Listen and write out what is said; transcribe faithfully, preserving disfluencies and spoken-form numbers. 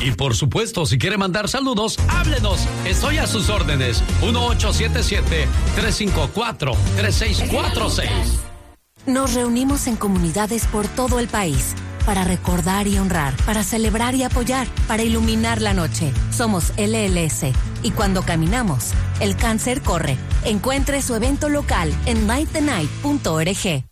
Y por supuesto, si quiere mandar saludos, háblenos. Estoy a sus órdenes. uno ocho siete siete, tres cinco cuatro, tres seis cuatro seis. Nos reunimos en comunidades por todo el país para recordar y honrar, para celebrar y apoyar, para iluminar la noche. Somos L L S y cuando caminamos, el cáncer corre. Encuentre su evento local en light the night punto org.